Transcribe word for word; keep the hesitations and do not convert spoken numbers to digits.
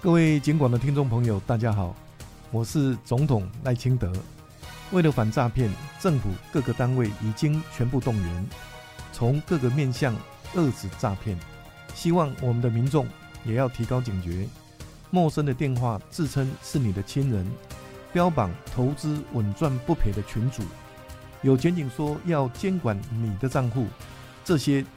各位警广的听众朋友大家好，我是总统赖清德。为了反诈骗，政府各个单位已经全部动员，从各个面向遏止诈骗。希望我们的民众也要提高警觉，陌生的电话自称是你的亲人，标榜投资稳赚不赔的群组，有检警说要监管你的账户，这些